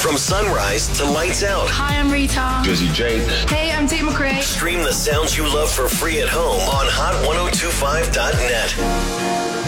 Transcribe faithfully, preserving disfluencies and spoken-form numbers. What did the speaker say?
From sunrise to lights out. Hi, I'm Rita. Drizzy J. Hey, I'm Tate McRae. Stream the sounds you love for free at home on hot ten twenty-five dot net.